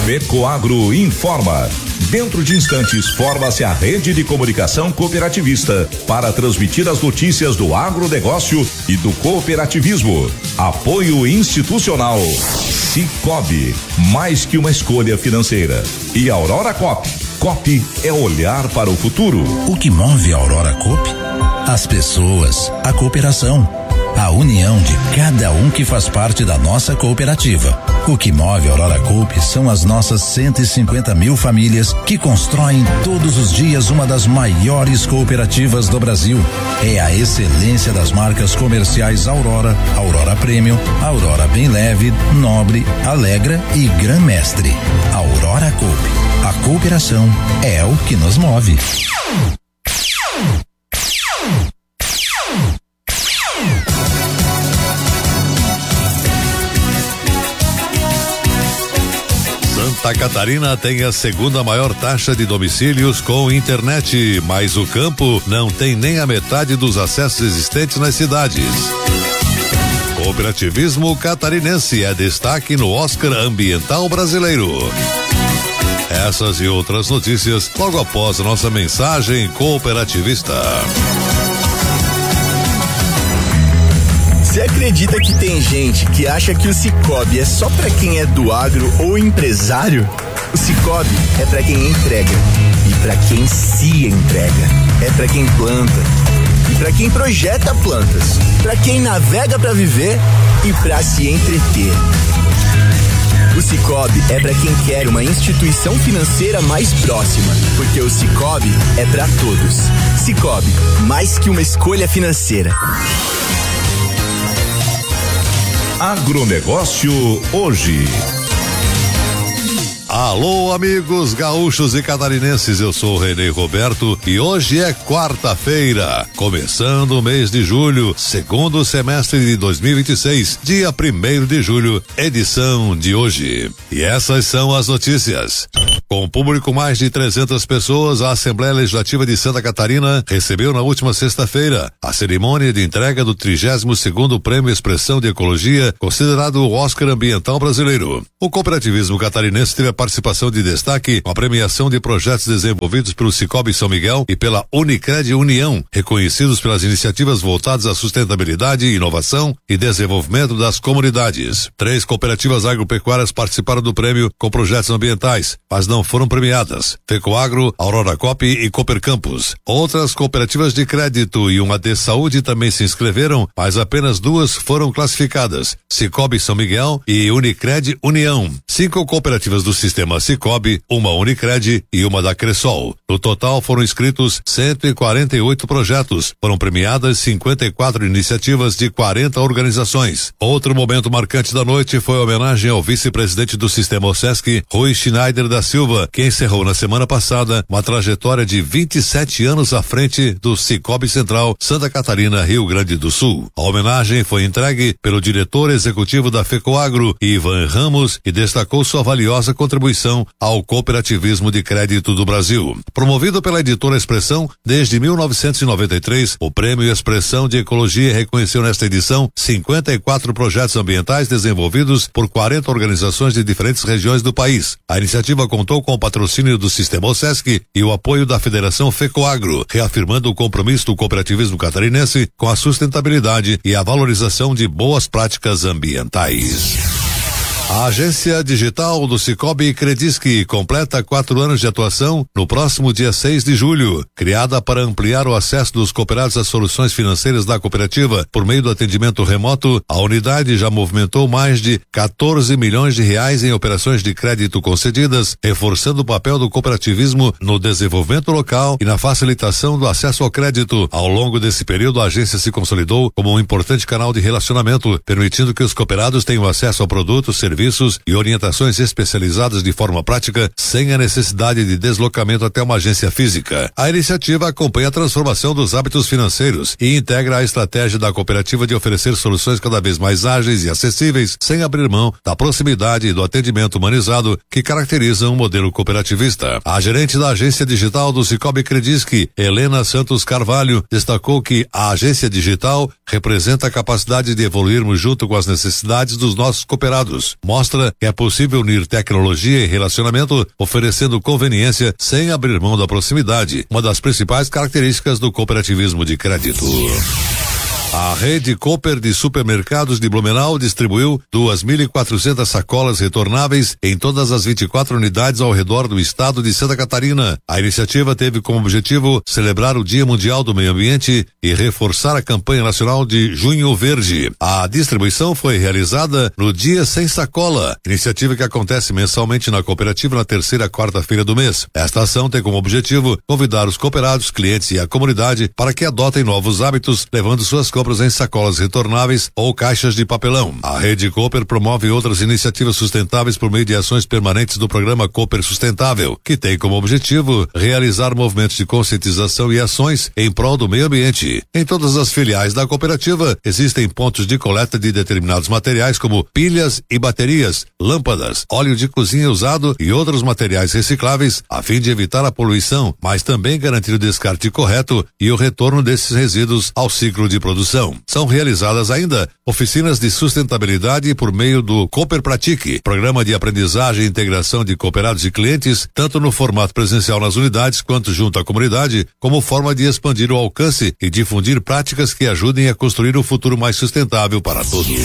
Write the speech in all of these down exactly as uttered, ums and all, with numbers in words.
Fecoagro informa. Dentro de instantes, forma-se a rede de comunicação cooperativista para transmitir as notícias do agronegócio e do cooperativismo. Apoio institucional. Cicobi, mais que uma escolha financeira. E Aurora Coop. Coop é olhar para o futuro. O que move a Aurora Coop? As pessoas, a cooperação, a união de cada um que faz parte da nossa cooperativa. O que move a Aurora Coop são as nossas cento e cinquenta mil famílias que constroem todos os dias uma das maiores cooperativas do Brasil. É a excelência das marcas comerciais Aurora, Aurora Premium, Aurora Bem Leve, Nobre, Alegra e Gran Mestre. Aurora Coop. A cooperação é o que nos move. Santa Catarina tem a segunda maior taxa de domicílios com internet, mas o campo não tem nem a metade dos acessos existentes nas cidades. Cooperativismo catarinense é destaque no Oscar Ambiental Brasileiro. Essas e outras notícias logo após a nossa mensagem cooperativista. Você acredita que tem gente que acha que o Cicobi é só pra quem é do agro ou empresário? O Cicobi é pra quem entrega e pra quem se entrega. É pra quem planta e pra quem projeta plantas, pra quem navega pra viver e pra se entreter. O Cicobi é pra quem quer uma instituição financeira mais próxima, porque o Cicobi é pra todos. Cicobi, mais que uma escolha financeira. Agronegócio hoje. Alô, amigos gaúchos e catarinenses, eu sou o Renê Roberto e hoje é quarta-feira, começando o mês de julho, segundo semestre de dois mil e vinte e seis, dia primeiro de julho, edição de hoje. E essas são as notícias. Com público mais de trezentas pessoas, a Assembleia Legislativa de Santa Catarina recebeu na última sexta-feira a cerimônia de entrega do trigésimo segundo Prêmio Expressão de Ecologia, considerado o Oscar Ambiental Brasileiro. O cooperativismo catarinense teve a participação de destaque com a premiação de projetos desenvolvidos pelo Cicobi São Miguel e pela Unicred União, reconhecidos pelas iniciativas voltadas à sustentabilidade, inovação e desenvolvimento das comunidades. Três cooperativas agropecuárias participaram do prêmio com projetos ambientais, mas não foram premiadas: Fecoagro, Aurora Coop e Cooper Campus. Outras cooperativas de crédito e uma de saúde também se inscreveram, mas apenas duas foram classificadas: Cicobi São Miguel e Unicred União. Cinco cooperativas do sistema Cicobi, uma Unicred e uma da Cressol. No total foram inscritos cento e quarenta e oito projetos, foram premiadas cinquenta e quatro iniciativas de quarenta organizações. Outro momento marcante da noite foi a homenagem ao vice-presidente do sistema OSESC, Rui Schneider da Silva, que encerrou na semana passada uma trajetória de vinte e sete anos à frente do Cicobi Central, Santa Catarina, Rio Grande do Sul. A homenagem foi entregue pelo diretor executivo da Fecoagro, Ivan Ramos, e destacou sua valiosa contribuição ao cooperativismo de crédito do Brasil. Promovido pela editora Expressão, desde mil novecentos e noventa e três, o Prêmio Expressão de Ecologia reconheceu nesta edição cinquenta e quatro projetos ambientais desenvolvidos por quarenta organizações de diferentes regiões do país. A iniciativa contou com o patrocínio do Sistema OSESC e o apoio da Federação Fecoagro, reafirmando o compromisso do cooperativismo catarinense com a sustentabilidade e a valorização de boas práticas ambientais. A agência digital do Cicobi Credisc completa quatro anos de atuação no próximo dia seis de julho. Criada para ampliar o acesso dos cooperados às soluções financeiras da cooperativa por meio do atendimento remoto, a unidade já movimentou mais de quatorze milhões de reais em operações de crédito concedidas, reforçando o papel do cooperativismo no desenvolvimento local e na facilitação do acesso ao crédito. Ao longo desse período, a agência se consolidou como um importante canal de relacionamento, permitindo que os cooperados tenham acesso a produtos, serviços serviços e orientações especializadas de forma prática, sem a necessidade de deslocamento até uma agência física. A iniciativa acompanha a transformação dos hábitos financeiros e integra a estratégia da cooperativa de oferecer soluções cada vez mais ágeis e acessíveis, sem abrir mão da proximidade e do atendimento humanizado que caracterizam o modelo cooperativista. A gerente da agência digital do Cicobi Credisc, Helena Santos Carvalho, destacou que a agência digital representa a capacidade de evoluirmos junto com as necessidades dos nossos cooperados. mostra que é possível unir tecnologia e relacionamento, oferecendo conveniência sem abrir mão da proximidade, uma das principais características do cooperativismo de crédito. A rede Cooper de supermercados de Blumenau distribuiu duas mil e quatrocentas sacolas retornáveis em todas as vinte e quatro unidades ao redor do estado de Santa Catarina. A iniciativa teve como objetivo celebrar o Dia Mundial do Meio Ambiente e reforçar a campanha nacional de Junho Verde. A distribuição foi realizada no Dia Sem Sacola, iniciativa que acontece mensalmente na cooperativa na terceira quarta-feira do mês. Esta ação tem como objetivo convidar os cooperados, clientes e a comunidade para que adotem novos hábitos, levando suas compras em sacolas retornáveis ou caixas de papelão. A rede Cooper promove outras iniciativas sustentáveis por meio de ações permanentes do programa Cooper Sustentável, que tem como objetivo realizar movimentos de conscientização e ações em prol do meio ambiente. Em todas as filiais da cooperativa existem pontos de coleta de determinados materiais como pilhas e baterias, lâmpadas, óleo de cozinha usado e outros materiais recicláveis, a fim de evitar a poluição, mas também garantir o descarte correto e o retorno desses resíduos ao ciclo de produção. São realizadas ainda oficinas de sustentabilidade por meio do Cooper Pratique, programa de aprendizagem e integração de cooperados e clientes, tanto no formato presencial nas unidades quanto junto à comunidade, como forma de expandir o alcance e difundir práticas que ajudem a construir um futuro mais sustentável para todos.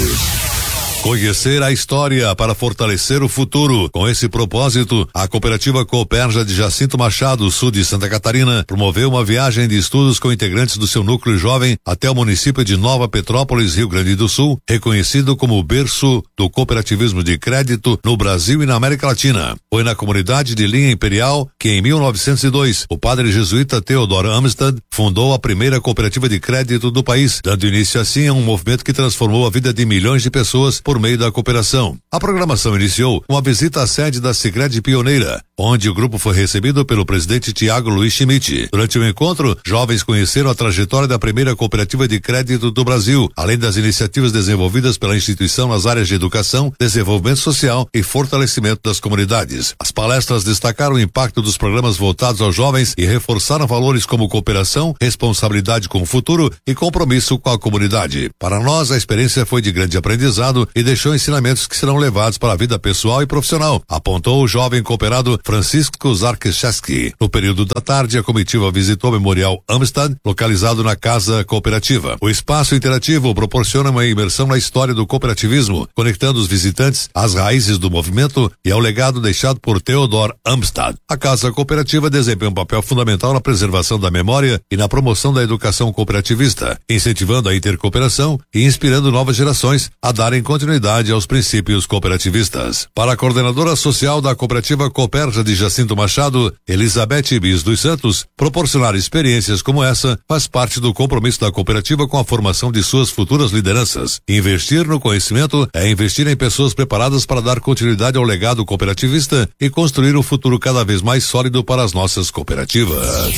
Conhecer a história para fortalecer o futuro. Com esse propósito, a cooperativa Cooperja de Jacinto Machado, sul de Santa Catarina, promoveu uma viagem de estudos com integrantes do seu núcleo jovem até o município de Nova Petrópolis, Rio Grande do Sul, reconhecido como o berço do cooperativismo de crédito no Brasil e na América Latina. Foi na comunidade de Linha Imperial que, em mil novecentos e dois, o padre jesuíta Theodor Amstad fundou a primeira cooperativa de crédito do país, dando início assim a um movimento que transformou a vida de milhões de pessoas por meio da cooperação. A programação iniciou com uma visita à sede da Sicredi Pioneira, onde o grupo foi recebido pelo presidente Tiago Luiz Schmidt. Durante o encontro, jovens conheceram a trajetória da primeira cooperativa de crédito do Brasil, além das iniciativas desenvolvidas pela instituição nas áreas de educação, desenvolvimento social e fortalecimento das comunidades. As palestras destacaram o impacto dos programas voltados aos jovens e reforçaram valores como cooperação, responsabilidade com o futuro e compromisso com a comunidade. Para nós, a experiência foi de grande aprendizado e deixou ensinamentos que serão levados para a vida pessoal e profissional, apontou o jovem cooperado Francisco Zarkecheski. No período da tarde, a comitiva visitou o Memorial Amstad, localizado na Casa Cooperativa. O espaço interativo proporciona uma imersão na história do cooperativismo, conectando os visitantes às raízes do movimento e ao legado deixado por Theodor Amstad. A Casa Cooperativa desempenha um papel fundamental na preservação da memória e na promoção da educação cooperativista, incentivando a intercooperação e inspirando novas gerações a darem continuidade aos princípios cooperativistas. Para a coordenadora social da cooperativa Cooperja de Jacinto Machado, Elizabeth Bis dos Santos, proporcionar experiências como essa faz parte do compromisso da cooperativa com a formação de suas futuras lideranças. Investir no conhecimento é investir em pessoas preparadas para dar continuidade ao legado cooperativista e construir um futuro cada vez mais sólido para as nossas cooperativas.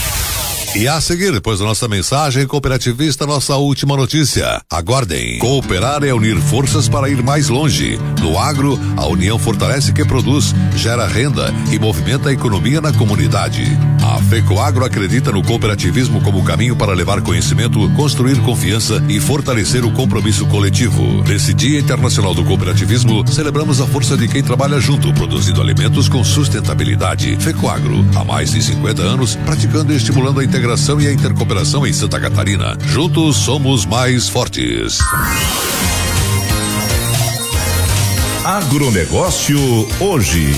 E a seguir, depois da nossa mensagem cooperativista, nossa última notícia. Aguardem. Cooperar é unir forças para ir mais longe. No agro, a união fortalece quem produz, gera renda e movimenta a economia na comunidade. A FECOAGRO acredita no cooperativismo como caminho para levar conhecimento, construir confiança e fortalecer o compromisso coletivo. Nesse Dia Internacional do Cooperativismo, celebramos a força de quem trabalha junto, produzindo alimentos com sustentabilidade. FECOAGRO, há mais de cinquenta anos, praticando e estimulando a integração e a intercooperação em Santa Catarina. Juntos somos mais fortes. Agronegócio hoje.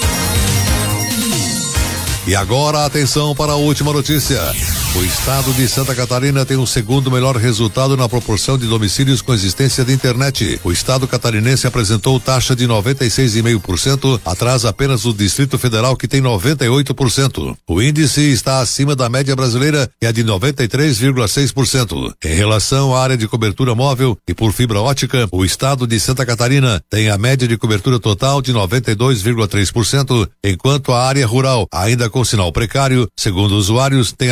E agora, atenção para a última notícia. O estado de Santa Catarina tem o segundo melhor resultado na proporção de domicílios com existência de internet. O estado catarinense apresentou taxa de noventa e seis vírgula cinco por cento, atrás apenas do Distrito Federal, que tem noventa e oito por cento. O índice está acima da média brasileira, que é de noventa e três vírgula seis por cento. Em relação à área de cobertura móvel e por fibra ótica, o estado de Santa Catarina tem a média de cobertura total de noventa e dois vírgula três por cento, enquanto a área rural, ainda com sinal precário, segundo usuários, tem apenas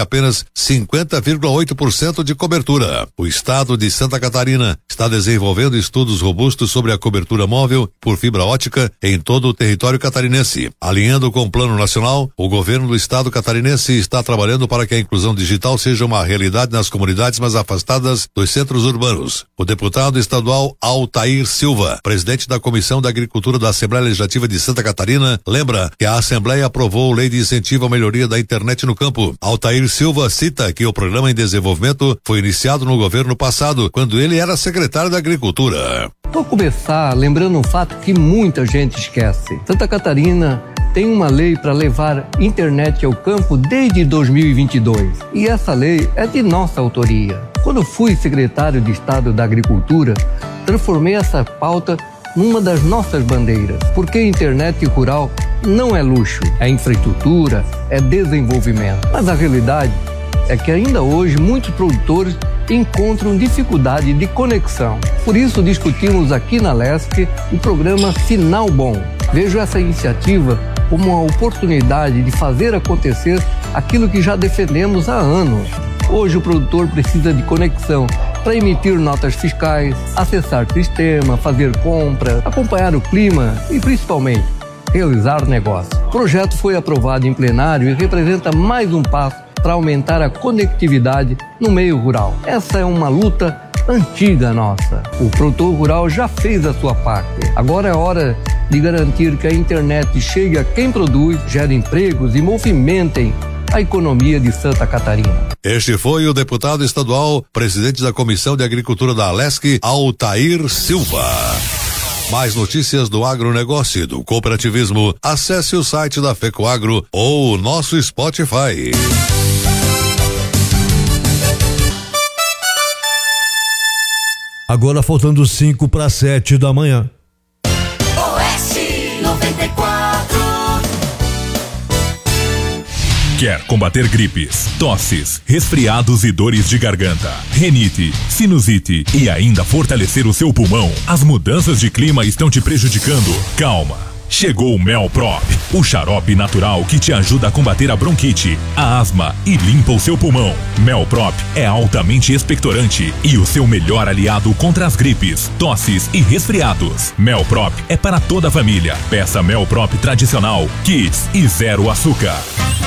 cinquenta vírgula oito por cento de cobertura. O estado de Santa Catarina está desenvolvendo estudos robustos sobre a cobertura móvel por fibra ótica em todo o território catarinense. Alinhando com o Plano Nacional, o governo do estado catarinense está trabalhando para que a inclusão digital seja uma realidade nas comunidades mais afastadas dos centros urbanos. O deputado estadual Altair Silva, presidente da Comissão da Agricultura da Assembleia Legislativa de Santa Catarina, lembra que a Assembleia aprovou lei de incentivo à melhoria da internet no campo. Altair Silva cita que o programa em desenvolvimento foi iniciado no governo passado, quando ele era secretário da Agricultura. Vou começar lembrando um fato que muita gente esquece. Santa Catarina tem uma lei para levar internet ao campo desde dois mil e vinte e dois. E essa lei é de nossa autoria. Quando fui secretário de Estado da Agricultura, transformei essa pauta numa das nossas bandeiras, porque a internet rural não é luxo, é infraestrutura, é desenvolvimento. Mas a realidade é que ainda hoje muitos produtores encontram dificuldade de conexão. Por isso discutimos aqui na Lesc o programa Sinal Bom. Vejo essa iniciativa como uma oportunidade de fazer acontecer aquilo que já defendemos há anos. Hoje o produtor precisa de conexão para emitir notas fiscais, acessar sistema, fazer compras, acompanhar o clima e, principalmente, realizar negócio. O projeto foi aprovado em plenário e representa mais um passo para aumentar a conectividade no meio rural. Essa é uma luta antiga nossa. O produtor rural já fez a sua parte. Agora é hora de garantir que a internet chegue a quem produz, gere empregos e movimentem a economia de Santa Catarina. Este foi o deputado estadual, presidente da Comissão de Agricultura da Lesc, Altair Silva. Mais notícias do agronegócio e do cooperativismo, acesse o site da FECOAGRO ou o nosso Spotify. Agora faltando cinco para sete da manhã. Oeste noventa e quatro. Quer combater gripes, tosses, resfriados e dores de garganta, renite, sinusite e ainda fortalecer o seu pulmão? As mudanças de clima estão te prejudicando? Calma! Chegou o Melprop, o xarope natural que te ajuda a combater a bronquite, a asma e limpa o seu pulmão. Melprop é altamente expectorante e o seu melhor aliado contra as gripes, tosses e resfriados. Melprop é para toda a família. Peça Melprop tradicional, Kids e zero açúcar.